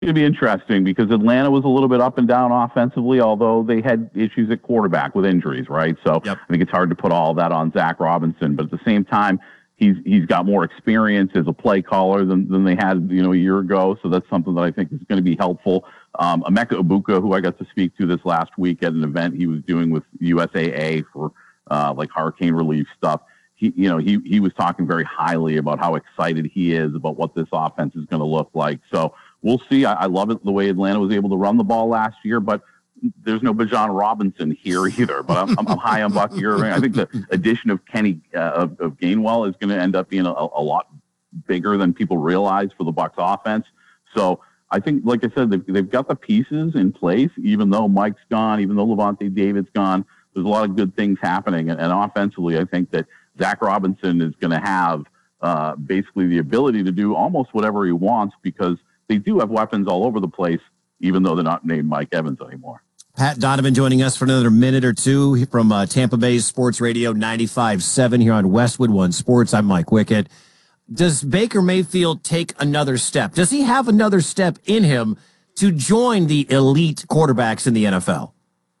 It'd be interesting because Atlanta was a little bit up and down offensively, although they had issues at quarterback with injuries, right? So Yep. I think it's hard to put all that on Zach Robinson, but at the same time, he's got more experience as a play caller than they had a year ago. So that's something that I think is going to be helpful. Emeka Ibuka, who I got to speak to this last week at an event he was doing with USAA for like hurricane relief stuff. He was talking very highly about how excited he is about what this offense is going to look like. So we'll see. I love it the way Atlanta was able to run the ball last year, but there's no Bijan Robinson here either. But I'm high on Bucky Irving. I think the addition of Kenny of Gainwell is going to end up being a lot bigger than people realize for the Bucs offense. So I think, like I said, they've got the pieces in place. Even though Mike's gone, even though Levante David's gone, there's a lot of good things happening. And offensively, I think that Zach Robinson is going to have basically the ability to do almost whatever he wants because they do have weapons all over the place, even though they're not named Mike Evans anymore. Pat Donovan joining us for another minute or two from Tampa Bay Sports Radio 95.7 here on Westwood One Sports. I'm Mike Wickett. Does Baker Mayfield take another step? Does he have another step in him to join the elite quarterbacks in the NFL?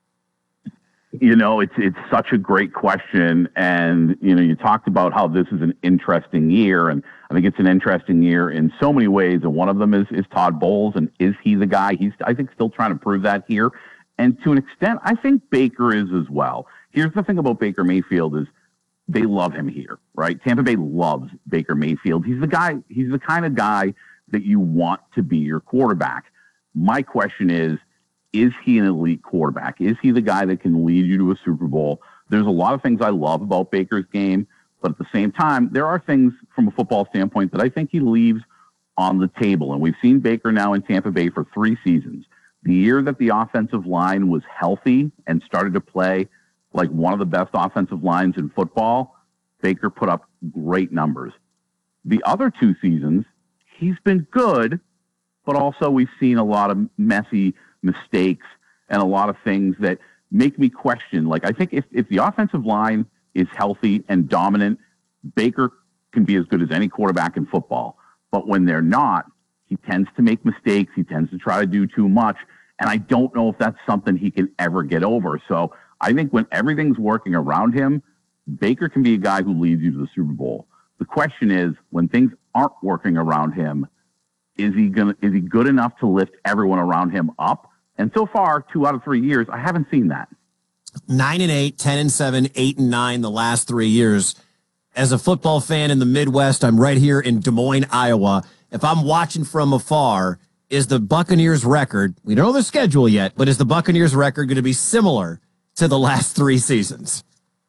It's such a great question. And, you talked about how this is an interesting year. And I think it's an interesting year in so many ways. And one of them is Todd Bowles. And is he the guy? He's, I think, still trying to prove that here. And to an extent, I think Baker is as well. Here's the thing about Baker Mayfield is they love him here, right? Tampa Bay loves Baker Mayfield. He's the guy. He's the kind of guy that you want to be your quarterback. My question is he an elite quarterback? Is he the guy that can lead you to a Super Bowl? There's a lot of things I love about Baker's game, but at the same time, there are things from a football standpoint that I think he leaves on the table. And we've seen Baker now in Tampa Bay for 3 seasons. The year that the offensive line was healthy and started to play like one of the best offensive lines in football, Baker put up great numbers. The other 2 seasons, he's been good, but also we've seen a lot of messy mistakes and a lot of things that make me question. Like, I think if the offensive line is healthy and dominant, Baker can be as good as any quarterback in football. But when they're not, he tends to make mistakes. He tends to try to do too much. And I don't know if that's something he can ever get over. So I think when everything's working around him, Baker can be a guy who leads you to the Super Bowl. The question is, when things aren't working around him, is he good enough to lift everyone around him up? And so far, 2 out of 3 years, I haven't seen that. 9-8, 10-7, 8-9 the last 3 years. As a football fan in the Midwest, I'm right here in Des Moines, Iowa. If I'm watching from afar, is the Buccaneers record, we don't know the schedule yet, but is the Buccaneers record going to be similar to the last 3 seasons?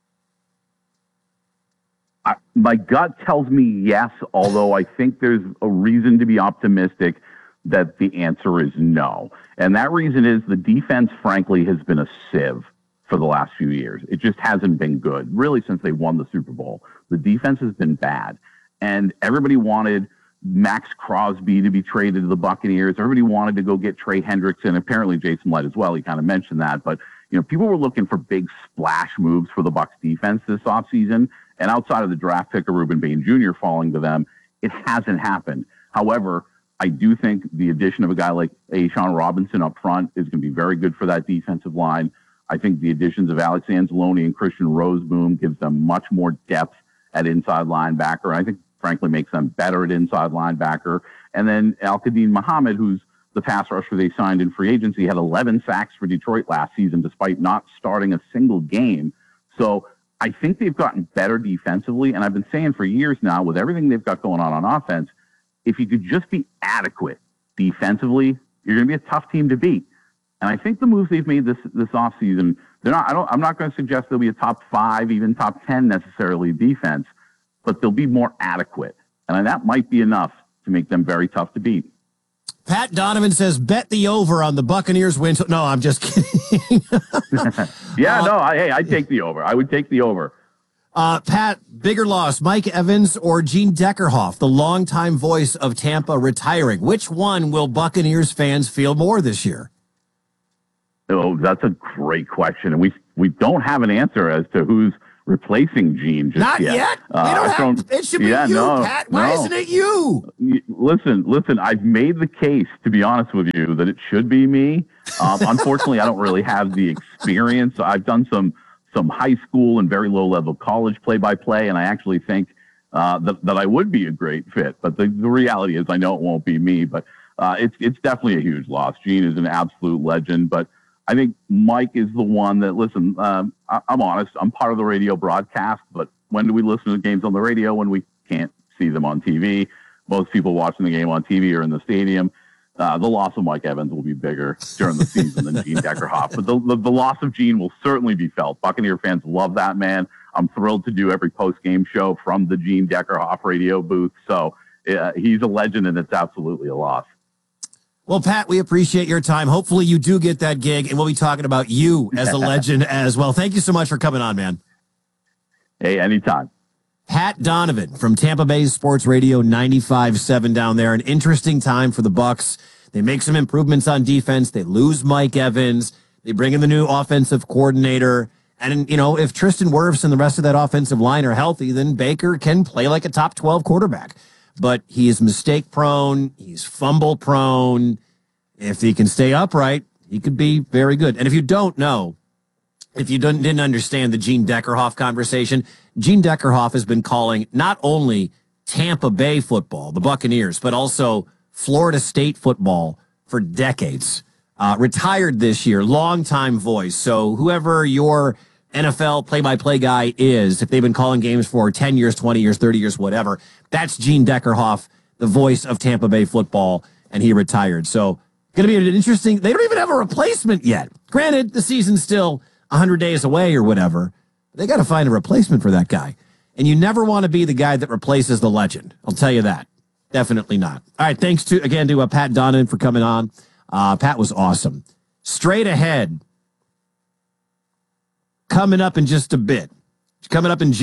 My gut tells me yes, although I think there's a reason to be optimistic that the answer is no. And that reason is the defense, frankly, has been a sieve for the last few years. It just hasn't been good, really, since they won the Super Bowl. The defense has been bad. And everybody wanted Max Crosby to be traded to the Buccaneers. Everybody wanted to go get Trey Hendrickson, apparently Jason Light as well. He kind of mentioned that. But, people were looking for big splash moves for the Bucs defense this offseason. And outside of the draft pick of Reuben Bain Jr. falling to them, it hasn't happened. However, I do think the addition of a guy like A'Shaun Robinson up front is going to be very good for that defensive line. I think the additions of Alex Anzalone and Christian Rozeboom gives them much more depth at inside linebacker. I think, frankly, makes them better at inside linebacker. And then Al-Qadim Muhammad, who's the pass rusher they signed in free agency, had 11 sacks for Detroit last season despite not starting a single game. So I think they've gotten better defensively. And I've been saying for years now, with everything they've got going on offense, if you could just be adequate defensively, you're going to be a tough team to beat. And I think the moves they've made this offseason, I'm not going to suggest they'll be a top 5, even top 10 necessarily defense, but they'll be more adequate. And that might be enough to make them very tough to beat. Pat Donovan says, bet the over on the Buccaneers win. No, I'm just kidding. I'd take the over. I would take the over. Pat, bigger loss, Mike Evans or Gene Deckerhoff, the longtime voice of Tampa, retiring. Which one will Buccaneers fans feel more this year? Oh, that's a great question. And we don't have an answer as to who's replacing Gene just Not yet. We don't have. It should be you, Pat. Why isn't it you? Listen. I've made the case, to be honest with you, that it should be me. Unfortunately, I don't really have the experience. I've done some high school and very low level college play-by-play, and I actually think that I would be a great fit. But the reality is, I know it won't be me. But it's definitely a huge loss. Gene is an absolute legend, but I think Mike is the one that, listen, I'm honest, I'm part of the radio broadcast, but when do we listen to games on the radio when we can't see them on TV? Most people watching the game on TV are in the stadium. The loss of Mike Evans will be bigger during the season than Gene Deckerhoff, but the loss of Gene will certainly be felt. Buccaneer fans love that man. I'm thrilled to do every post-game show from the Gene Deckerhoff radio booth. So he's a legend, and it's absolutely a loss. Well, Pat, we appreciate your time. Hopefully you do get that gig, and we'll be talking about you as a legend as well. Thank you so much for coming on, man. Hey, anytime. Pat Donovan from Tampa Bay Sports Radio 95.7 down there. An interesting time for the Bucs. They make some improvements on defense. They lose Mike Evans. They bring in the new offensive coordinator. And, you know, if Tristan Wirfs and the rest of that offensive line are healthy, then Baker can play like a top 12 quarterback. But he is mistake prone. He's fumble prone. If he can stay upright, he could be very good. And if you don't know, if you didn't understand the Gene Deckerhoff conversation, Gene Deckerhoff has been calling not only Tampa Bay football, the Buccaneers, but also Florida State football for decades. Retired this year, longtime voice. So whoever your NFL play-by-play guy is, if they've been calling games for 10 years, 20 years, 30 years, whatever, that's Gene Deckerhoff, the voice of Tampa Bay football, and he retired. So going to be an interesting, they don't even have a replacement yet. Granted, the season's still 100 days away or whatever. They got to find a replacement for that guy. And you never want to be the guy that replaces the legend. I'll tell you that. Definitely not. All right, thanks again to Pat Donovan for coming on. Pat was awesome. Straight ahead, coming up in just a bit, we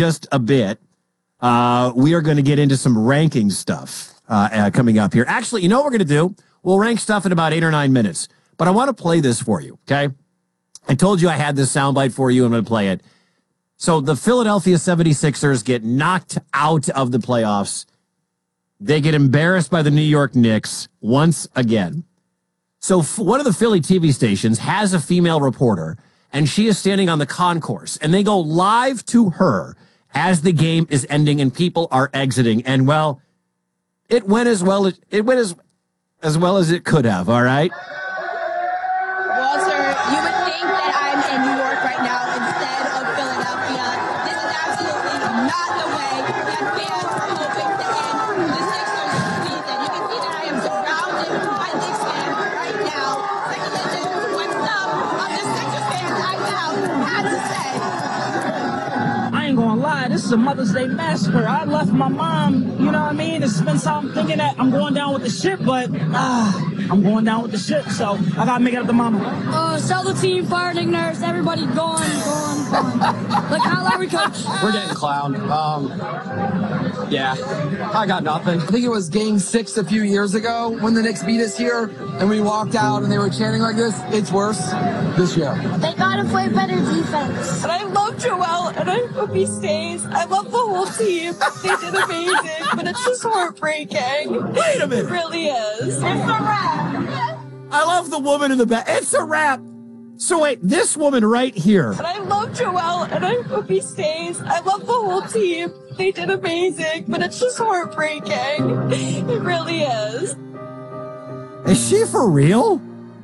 are going to get into some ranking stuff coming up here. Actually, you know what we're going to do? We'll rank stuff in about 8 or 9 minutes. But I want to play this for you, okay? I told you I had this soundbite for you. I'm going to play it. So the Philadelphia 76ers get knocked out of the playoffs. They get embarrassed by the New York Knicks once again. So one of the Philly TV stations has a female reporter, and she is standing on the concourse, and they go live to her as the game is ending and people are exiting. And, well, it went as well as it could have, all right? Walter, you would think that I'm in New York right now instead of Philadelphia. This is absolutely not the way that fans are hoping to end the Sixers season. You can see that I am surrounded by Knicks fans right now. What's up? I'm the Sixers fans right now. Had to say. I ain't gonna lie, this is a Mother's Day massacre. I left my mom, you know what I mean? It's been something thinking that I'm going down with the ship, but I'm going down with the ship, so I gotta make it up to mama. Sell the team, fire Nick Nurse, everybody gone. Like Kyle Lowry, coach. We're getting clowned. Yeah, I got nothing. I think it was game 6 a few years ago when the Knicks beat us here, and we walked out and they were chanting like this. It's worse this year. They gotta play better defense. And I love Joel, and I hope he stays. I love the whole team. They did amazing, but it's just heartbreaking. Wait a minute. It really is. It's a wrap. I love the woman in the back. It's a wrap. So wait, this woman right here. And I love Joel, and I hope he stays. I love the whole team. They did amazing, but it's just heartbreaking. It really is. Is she for real?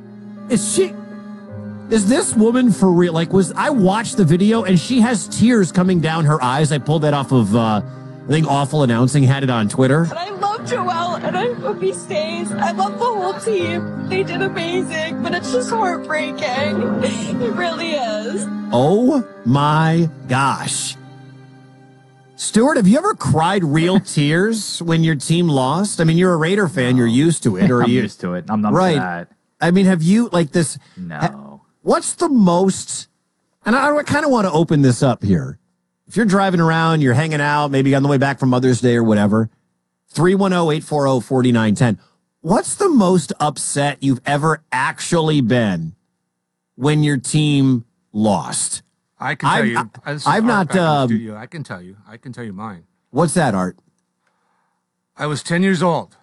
Is this woman for real? Like, I watched the video and she has tears coming down her eyes. I pulled that off of, I think Awful Announcing had it on Twitter. And I love Joel, and I hope he stays. I love the whole team. They did amazing, but it's just heartbreaking. It really is. Oh my gosh. Stuart, have you ever cried real tears when your team lost? I mean, you're a Raider fan. You're used to it. I'm used to it. I'm not right. that. I mean, have you, like this? No. What's the most, and I kind of want to open this up here. If you're driving around, you're hanging out, maybe on the way back from Mother's Day or whatever, 310-840-4910. What's the most upset you've ever actually been when your team lost? I can tell you. This is I've Art not. back in the studio. I can tell you. I can tell you mine. What's that, Art? I was 10 years old.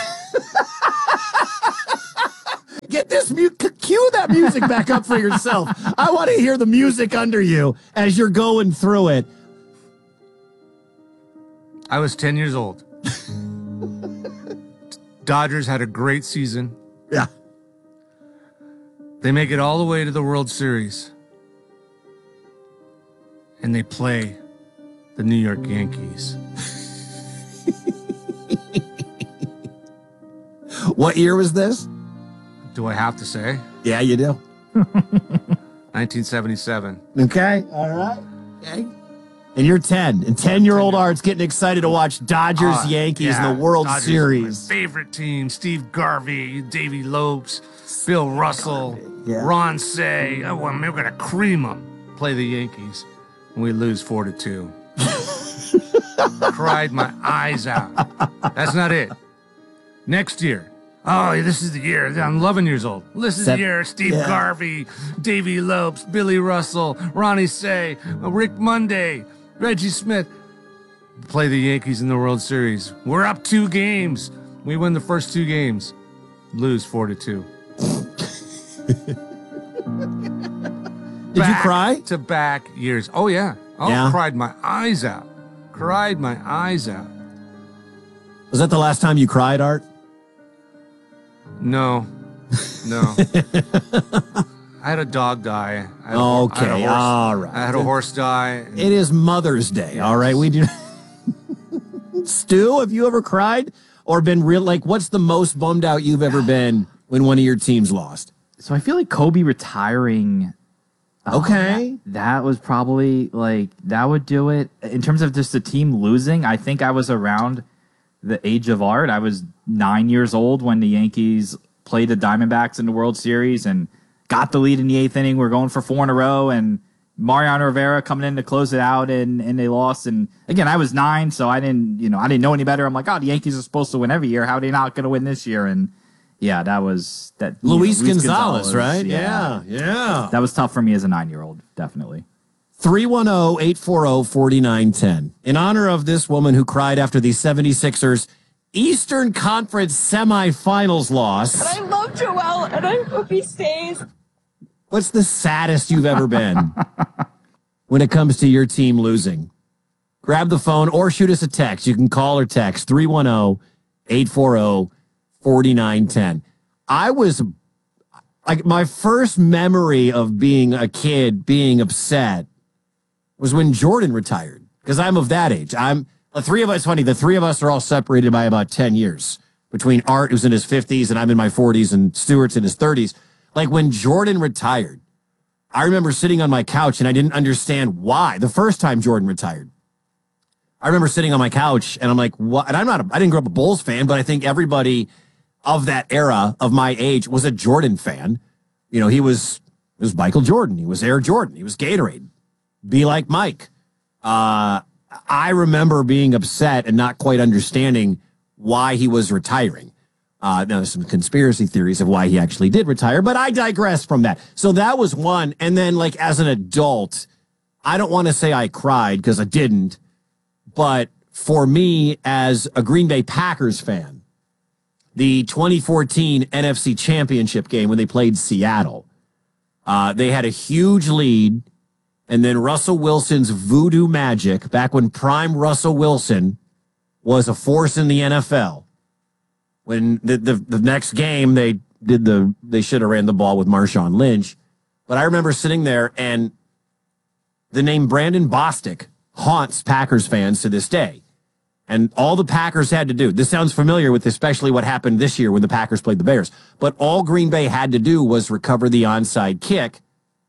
Get this cue that music back up for yourself. I want to hear the music under you as you're going through it. I was 10 years old. Dodgers had a great season. Yeah. They make it all the way to the World Series. And they play the New York Yankees. What year was this? Do I have to say? Yeah, you do. 1977. Okay. All right. Okay. And you're 10. And 10-year-old Art's getting excited to watch Dodgers Yankees in the World Dodgers Series. My favorite team: Steve Garvey, Davey Lopes, Bill Russell, Yeah. Ron Say. Oh, well, we're gonna cream them. Play the Yankees, and we lose 4-2. Cried my eyes out. That's not it. Next year. Oh, this is the year. I'm 11 years old. This is the year. Steve Garvey, Davey Lopes, Billy Russell, Ronnie Say, Rick Monday, Reggie Smith. Play the Yankees in the World Series. We're up 2 games. We win the first 2 games. Lose 4-2. Did you cry? Back years. Oh, yeah. Oh, Yeah? cried my eyes out. Cried my eyes out. Was that the last time you cried, Art? No. I had a dog die. Okay, all right. I had a horse die. It is Mother's Day, all right? We do. Stu, have you ever cried or been real? Like, what's the most bummed out you've ever been when one of your teams lost? So I feel like Kobe retiring. Okay. That was probably that would do it. In terms of just the team losing, I think I was around the age of Art. I was 9 years old when the Yankees played the Diamondbacks in the World Series and got the lead in the 8th inning. We're going for 4 in a row, and Mariano Rivera coming in to close it out, and they lost. And again, I was 9, so I didn't know any better. I'm like, the Yankees are supposed to win every year. How are they not going to win this year? And yeah, that was that. Luis Gonzalez, right? Yeah. That was tough for me as a 9-year-old, definitely. 310-840-4910. In honor of this woman who cried after the 76ers Eastern Conference semifinals loss. I love Joel, and I hope he stays. What's the saddest you've ever been when it comes to your team losing? Grab the phone or shoot us a text. You can call or text 310-840-4910. I was like, my first memory of being a kid being upset was when Jordan retired, because I'm of that age. The three of us are all separated by about 10 years between Art, who's in his 50s, and I'm in my 40s, and Stewart's in his 30s. Like, when Jordan retired, I remember sitting on my couch and I didn't understand why. The first time Jordan retired, I remember sitting on my couch and I'm like, what? And I didn't grow up a Bulls fan, but I think everybody of that era of my age was a Jordan fan. You know, it was Michael Jordan. He was Air Jordan. He was Gatorade. Be like Mike. I remember being upset and not quite understanding why he was retiring. Now, there's some conspiracy theories of why he actually did retire, but I digress from that. So that was one. And then, like, as an adult, I don't want to say I cried because I didn't, but for me, as a Green Bay Packers fan, the 2014 NFC Championship game when they played Seattle, they had a huge lead. And then Russell Wilson's voodoo magic, back when prime Russell Wilson was a force in the NFL. When the next game they should have ran the ball with Marshawn Lynch. But I remember sitting there, and the name Brandon Bostic haunts Packers fans to this day. And all the Packers had to do, this sounds familiar with especially what happened this year when the Packers played the Bears, but all Green Bay had to do was recover the onside kick.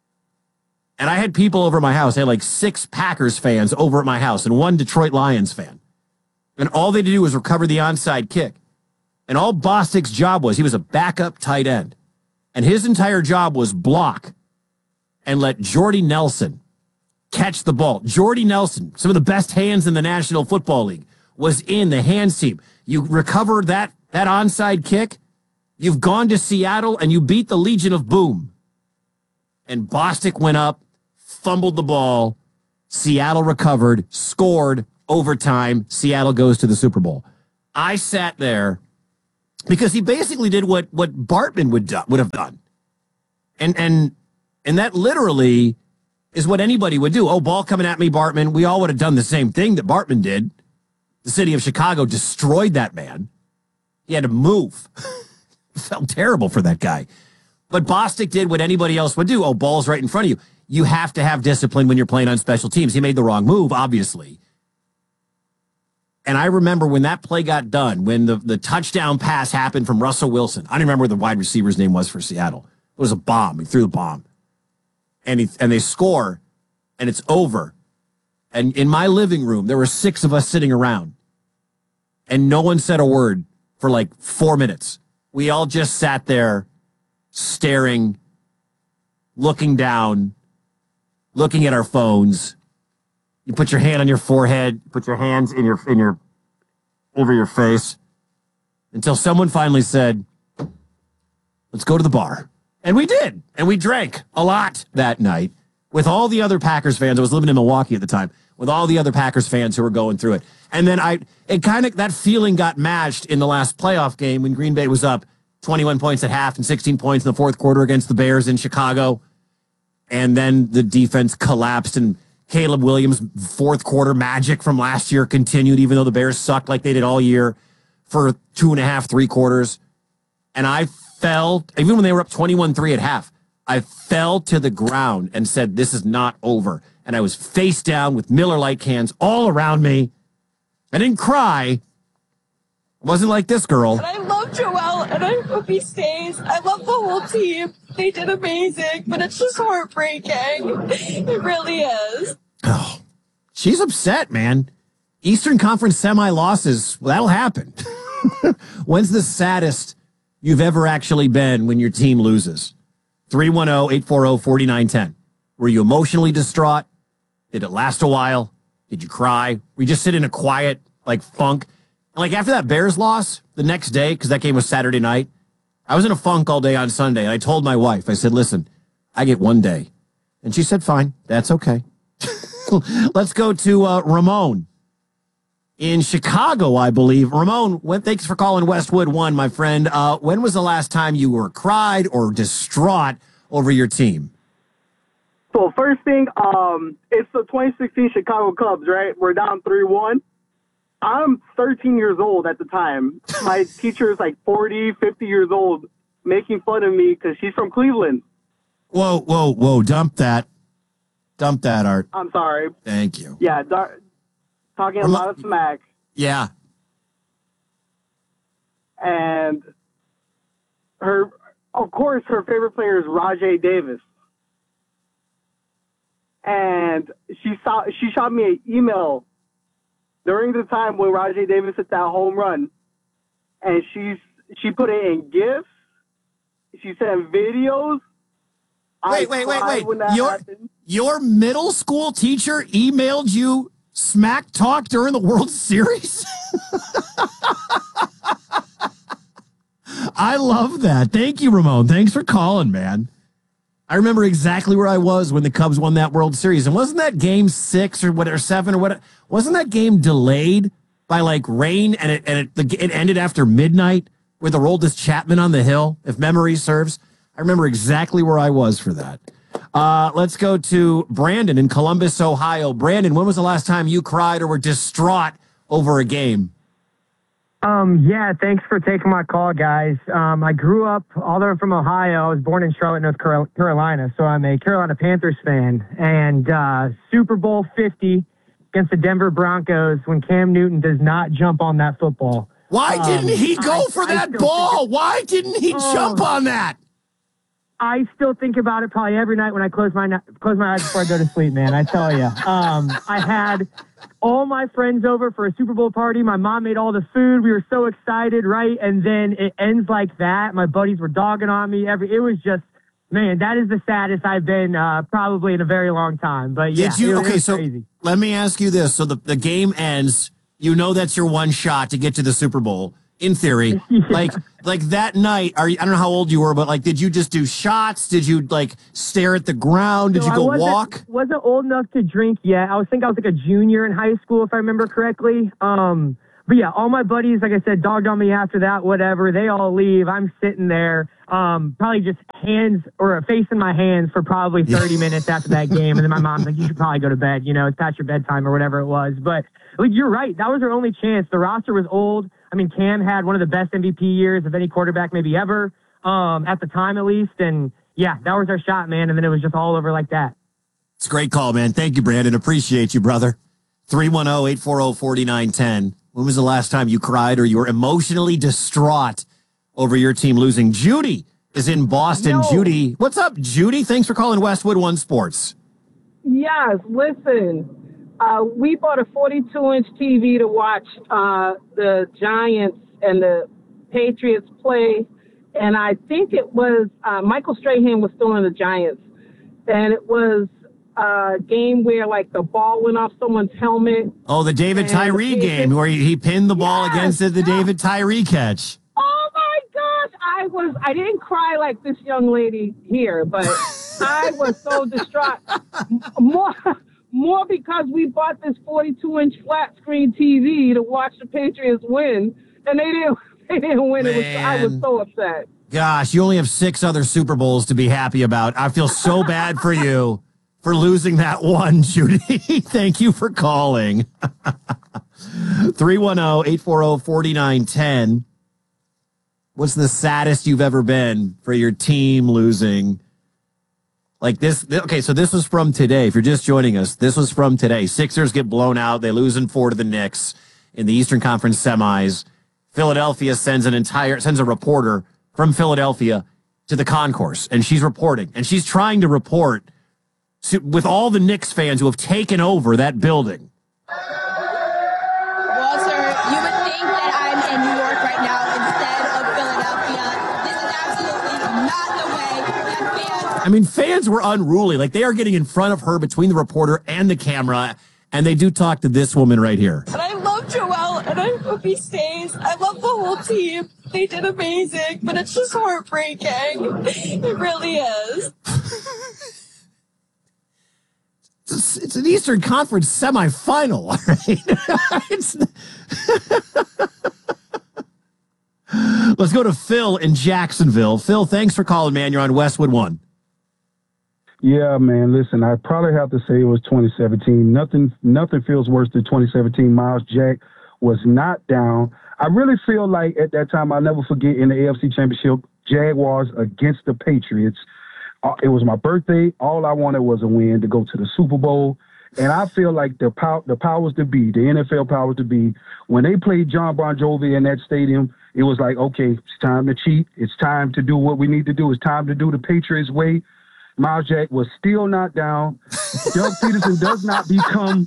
And I had people over at my house. I had like 6 Packers fans over at my house and 1 Detroit Lions fan. And all they had to do was recover the onside kick. And all Bostic's job was, he was a backup tight end. And his entire job was block and let Jordy Nelson catch the ball. Jordy Nelson, some of the best hands in the National Football League, was in the hands team. You recover that onside kick, you've gone to Seattle and you beat the Legion of Boom. And Bostic went up, fumbled the ball. Seattle recovered, scored, overtime. Seattle goes to the Super Bowl. I sat there because he basically did what Bartman would have done. And that literally is what anybody would do. Oh, ball coming at me, Bartman. We all would have done the same thing that Bartman did. The city of Chicago destroyed that man. He had to move. Felt terrible for that guy. But Bostic did what anybody else would do. Oh, ball's right in front of you. You have to have discipline when you're playing on special teams. He made the wrong move, obviously. And I remember when that play got done, when the touchdown pass happened from Russell Wilson. I don't remember what the wide receiver's name was for Seattle. It was a bomb. He threw the bomb. And they score, and it's over. And in my living room, there were 6 of us sitting around. And no one said a word for like 4 minutes. We all just sat there staring, looking down, looking at our phones. You put your hand on your forehead, put your hands in your over your face until someone finally said, "Let's go to the bar." And we did. And we drank a lot that night with all the other Packers fans. I was living in Milwaukee at the time, with all the other Packers fans who were going through it. And then that feeling got matched in the last playoff game when Green Bay was up 21 points at half and 16 points in the fourth quarter against the Bears in Chicago. And then the defense collapsed, and Caleb Williams' fourth quarter magic from last year continued, even though the Bears sucked like they did all year for 2.5, 3 quarters. And I fell, even when they were up 21-3 at half, I fell to the ground and said, "This is not over." And I was face down with Miller Lite cans all around me. I didn't cry. It wasn't like this girl. And I love Joel, and I hope he stays. I love the whole team. They did amazing, but it's just heartbreaking. It really is. Oh, she's upset, man. Eastern Conference semi-losses, well, that'll happen. When's the saddest you've ever actually been when your team loses? 310-840-4910. Were you emotionally distraught? Did it last a while? Did you cry? Were you just sit in a quiet, like, funk? And, like, after that Bears loss, the next day, because that game was Saturday night, I was in a funk all day on Sunday, and I told my wife, I said, "Listen, I get one day." And she said, "Fine, that's okay." Let's go to Ramon in Chicago, I believe. Ramon, thanks for calling Westwood One, my friend. When was the last time you were cried or distraught over your team? So first thing, it's the 2016 Chicago Cubs, right? We're down 3-1. I'm 13 years old at the time. My teacher is like 40, 50 years old, making fun of me because she's from Cleveland. Whoa. Dump that, Art. I'm sorry. Thank you. Yeah, talking a lot of smack. Yeah. And of course, her favorite player is Rajay Davis. And she shot me an email during the time when Rajay Davis hit that home run, and she put it in GIFs. She sent videos. Wait. Your middle school teacher emailed you smack talk during the World Series? I love that. Thank you, Ramon. Thanks for calling, man. I remember exactly where I was when the Cubs won that World Series. And wasn't that game 6 or 7 or what? Wasn't that game delayed by like rain and it ended after midnight with Aroldis Chapman on the hill, if memory serves? I remember exactly where I was for that. Let's go to Brandon in Columbus, Ohio. Brandon, when was the last time you cried or were distraught over a game? Yeah, thanks for taking my call, guys. I grew up, although I'm from Ohio, I was born in Charlotte, North Carolina, so I'm a Carolina Panthers fan. And Super Bowl 50 against the Denver Broncos when Cam Newton does not jump on that football. Why didn't he go for that ball? Why didn't he jump on that? I still think about it probably every night when I close my eyes before I go to sleep, man. I tell you. I had all my friends over for a Super Bowl party. My mom made all the food. We were so excited, right? And then it ends like that. My buddies were dogging on me. It was just, man, that is the saddest I've been probably in a very long time. But yeah, it was crazy. Let me ask you this. So the game ends. You know that's your one shot to get to the Super Bowl. in theory. Like that night, I don't know how old you were, but like, did you just do shots? Did you like stare at the ground? Did you go walk? Wasn't old enough to drink yet. I was like a junior in high school, if I remember correctly. But yeah, all my buddies, like I said, dogged on me after that, whatever. They all leave. I'm sitting there, probably just hands or a face in my hands for probably 30 minutes after that game. And then my mom's like, you should probably go to bed. You know, it's past your bedtime or whatever it was. But like, you're right. That was our only chance. The roster was old. I mean, Cam had one of the best MVP years of any quarterback maybe ever, at the time at least. And yeah, that was our shot, man. And then it was just all over like that. It's a great call, man. Thank you, Brandon. Appreciate you, brother. 310-840-4910. When was the last time you cried or you were emotionally distraught over your team losing? Judy is in Boston. No. Judy, what's up, Judy? Thanks for calling Westwood One Sports. Yes, listen, we bought a 42-inch TV to watch the Giants and the Patriots play, and I think it was Michael Strahan was still in the Giants, and it was a game where like the ball went off someone's helmet. Oh, the David Tyree game where he pinned the ball against the David Tyree catch. Oh my gosh, I didn't cry like this young lady here, but I was so distraught. More because we bought this 42-inch flat screen TV to watch the Patriots win, and they didn't win. I was so upset. Gosh, you only have 6 other Super Bowls to be happy about. I feel so bad for you for losing that one, Judy. Thank you for calling. 310-840-4910. What's the saddest you've ever been for your team losing? Like this. Okay, so this was from today. If you're just joining us, this was from today. Sixers get blown out. They lose in 4 to the Knicks in the Eastern Conference semis. Philadelphia sends a reporter from Philadelphia to the concourse, and she's reporting. And she's trying to report with all the Knicks fans who have taken over that building. Well, sir, you would think that I'm in New York right now instead of Philadelphia. This is absolutely not the way that fans... I mean, fans were unruly. Like, they are getting in front of her between the reporter and the camera, and they do talk to this woman right here. And I love Joel, and I hope he stays. I love the whole team. They did amazing, but it's just heartbreaking. It really is. It's an Eastern Conference semifinal, all right? Let's go to Phil in Jacksonville. Phil, thanks for calling, man. You're on Westwood One. Yeah, man. Listen, I probably have to say it was 2017. Nothing feels worse than 2017. Miles Jack was not down. I really feel like at that time, I'll never forget in the AFC Championship, Jaguars against the Patriots. It was my birthday. All I wanted was a win to go to the Super Bowl. And I feel like the powers to be, the NFL powers to be, when they played John Bon Jovi in that stadium, it was like, okay, it's time to cheat. It's time to do what we need to do. It's time to do the Patriots way. Miles Jack was still not down. Doug Peterson does not become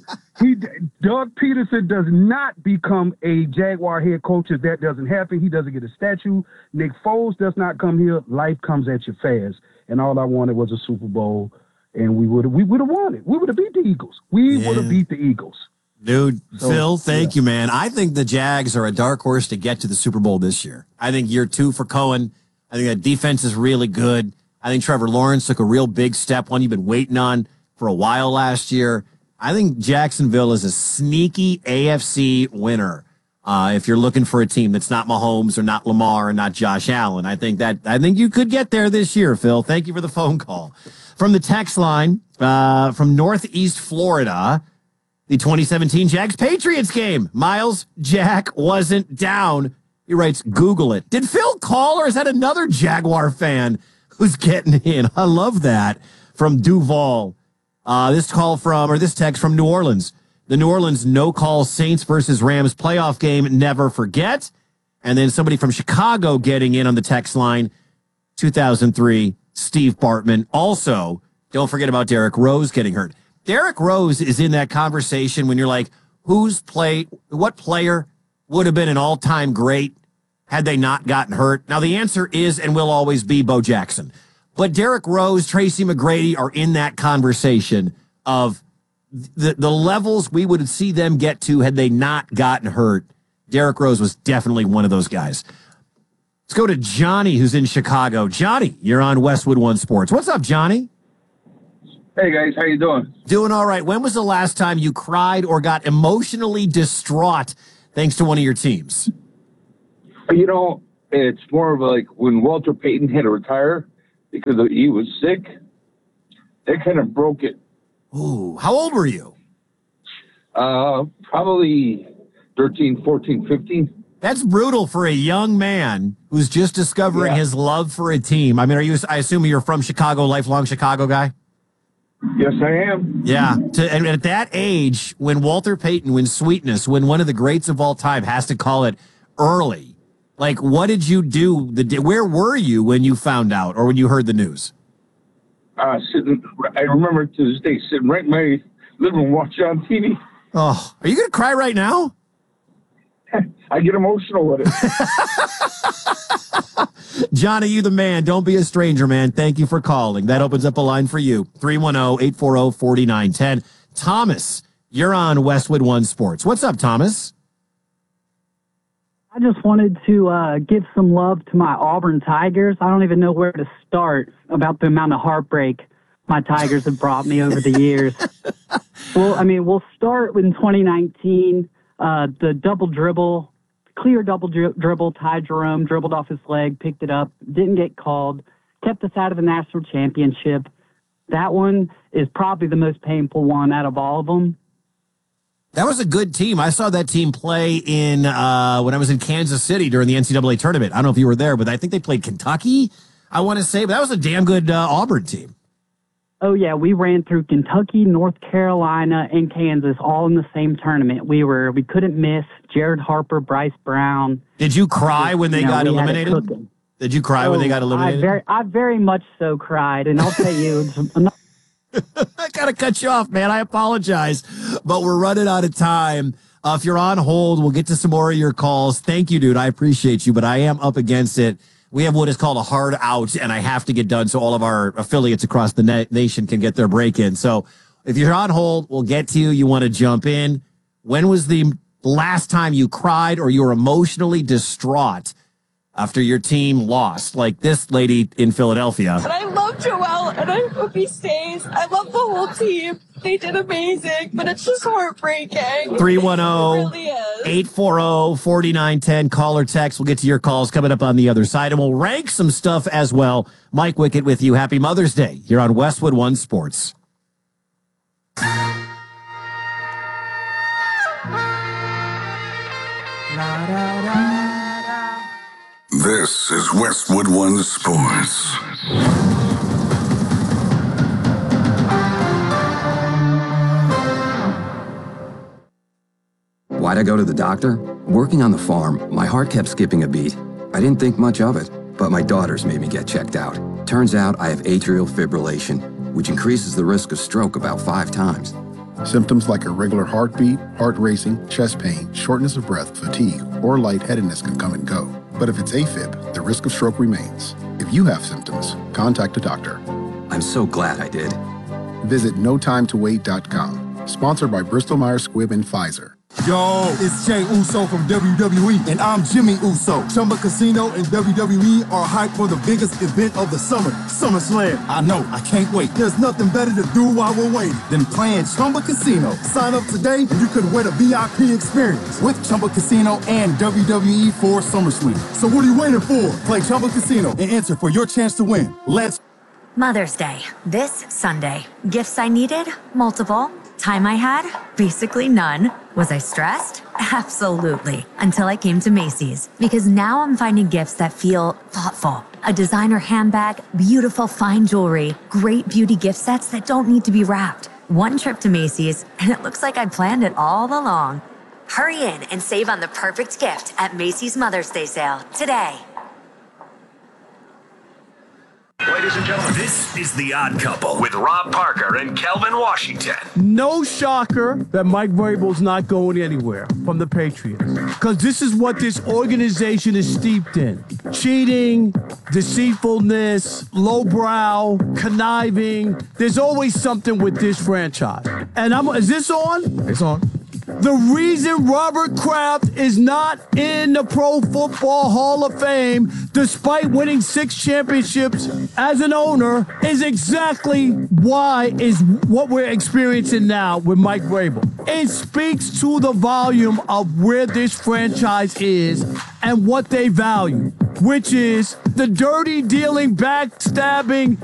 a Jaguar head coach if that doesn't happen. He doesn't get a statue. Nick Foles does not come here. Life comes at you fast. And all I wanted was a Super Bowl, and we would have won it. We would have beat the Eagles. We would have beat the Eagles. Dude, so, Phil, thank you, man. I think the Jags are a dark horse to get to the Super Bowl this year. I think year 2 for Cohen. I think that defense is really good. I think Trevor Lawrence took a real big step, one you've been waiting on for a while last year. I think Jacksonville is a sneaky AFC winner. If you're looking for a team that's not Mahomes or not Lamar or not Josh Allen, I think you could get there this year, Phil. Thank you for the phone call. From the text line, from Northeast Florida, the 2017 Jags-Patriots game. Miles Jack wasn't down. He writes, Google it. Did Phil call, or is that another Jaguar fan who's getting in? I love that. From Duval. This text from New Orleans. The New Orleans no-call Saints versus Rams playoff game, never forget. And then somebody from Chicago getting in on the text line, 2003, Steve Bartman. Also, don't forget about Derrick Rose getting hurt. Derrick Rose is in that conversation when you're like, what player would have been an all-time great had they not gotten hurt? Now, the answer is and will always be Bo Jackson. But Derrick Rose, Tracy McGrady are in that conversation of the levels we would see them get to had they not gotten hurt Derrick Rose was definitely one of those guys. Let's go to Johnny, who's in Chicago. Johnny, you're on Westwood One Sports. What's up, Johnny? Hey, guys. How you doing? Doing all right. When was the last time you cried or got emotionally distraught thanks to one of your teams? You know, it's more of like when Walter Payton had to retire because he was sick. That kind of broke it. Ooh, how old were you? Probably 13, 14, 15. That's brutal for a young man who's just discovering his love for a team. I mean, I assume you're from Chicago, lifelong Chicago guy? Yes, I am. Yeah. And at that age, when Walter Payton, when Sweetness, when one of the greats of all time has to call it early, like, what did you do? Where were you when you found out or when you heard the news? I remember to this day sitting right in my living room watching on TV. Oh, are you going to cry right now? I get emotional with it. Johnny, you the man. Don't be a stranger, man. Thank you for calling. That opens up a line for you. 310-840-4910. Thomas, you're on Westwood One Sports. What's up, Thomas? I just wanted to give some love to my Auburn Tigers. I don't even know where to start about the amount of heartbreak my Tigers have brought me over the years. Well, I mean, we'll start with 2019. The double dribble, clear double dribble, Ty Jerome dribbled off his leg, picked it up, didn't get called, kept us out of the national championship. That one is probably the most painful one out of all of them. That was a good team. I saw that team play in when I was in Kansas City during the NCAA tournament. I don't know if you were there, but I think they played Kentucky, I want to say. But that was a damn good Auburn team. Oh, yeah, we ran through Kentucky, North Carolina, and Kansas all in the same tournament. We couldn't miss Jared Harper, Bryce Brown. Did you cry when they got eliminated? Did you cry when they got eliminated? I very much so cried, and I'll tell you, I got to cut you off, man. I apologize, but we're running out of time. If you're on hold, we'll get to some more of your calls. Thank you, dude. I appreciate you, but I am up against it. We have what is called a hard out, and I have to get done so all of our affiliates across the nation can get their break in. So if you're on hold, we'll get to you. You want to jump in. When was the last time you cried or you were emotionally distraught after your team lost, like this lady in Philadelphia? And I love Joel, and I hope he stays. I love the whole team. They did amazing, but it's just heartbreaking. 310-840-4910. Call or text. We'll get to your calls coming up on the other side, and we'll rank some stuff as well. Mike Wickett with you. Happy Mother's Day. You're on Westwood One Sports. This is Westwood One Sports. Why'd I go to the doctor? Working on the farm, my heart kept skipping a beat. I didn't think much of it, but my daughters made me get checked out. Turns out I have atrial fibrillation, which increases the risk of stroke about 5 times. Symptoms like irregular heartbeat, heart racing, chest pain, shortness of breath, fatigue, or lightheadedness can come and go. But if it's AFib, the risk of stroke remains. If you have symptoms, contact a doctor. I'm so glad I did. Visit NoTimeToWait.com. Sponsored by Bristol Myers Squibb and Pfizer. Yo, it's Jey Uso from WWE, and I'm Jimmy Uso. Chumba Casino and WWE are hyped for the biggest event of the summer, SummerSlam. I know, I can't wait. There's nothing better to do while we're waiting than playing Chumba Casino. Sign up today and you could win a VIP experience with Chumba Casino and WWE for SummerSlam. So what are you waiting for? Play Chumba Casino and enter for your chance to win. Let's... Mother's Day, this Sunday. Gifts I needed? Multiple. Time I had? Basically none. Was I stressed? Absolutely. Until I came to Macy's. Because now I'm finding gifts that feel thoughtful. A designer handbag, beautiful fine jewelry, great beauty gift sets that don't need to be wrapped. One trip to Macy's, and it looks like I planned it all along. Hurry in and save on the perfect gift at Macy's Mother's Day sale today. Ladies and gentlemen, this is The Odd Couple with Rob Parker and Kelvin Washington. No shocker that Mike Vrabel's not going anywhere from the Patriots. Because this is what this organization is steeped in. Cheating, deceitfulness, lowbrow, conniving. There's always something with this franchise. And is this on? It's on. The reason Robert Kraft is not in the Pro Football Hall of Fame, despite winning 6 championships as an owner, is exactly what we're experiencing now with Mike Vrabel. It speaks to the volume of where this franchise is and what they value, which is the dirty dealing, backstabbing,